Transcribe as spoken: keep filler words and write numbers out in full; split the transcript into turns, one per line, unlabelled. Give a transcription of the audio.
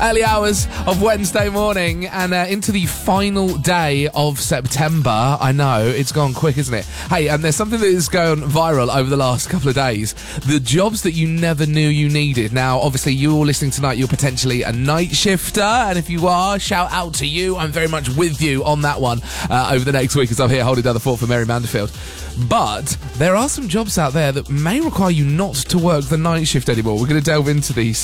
Early hours of Wednesday morning and uh, into the final day of September. I know, it's gone quick, isn't it? Hey, and there's something that is going viral over the last couple of days. The jobs that you never knew you needed. Now, obviously, you all listening tonight, you're potentially a night shifter. And if you are, shout out to you. I'm very much with you on that one uh, over the next week as I'm here holding down the fort for Mary Manderfield. But there are some jobs out there that may require you not to work the night shift anymore. We're going to delve into these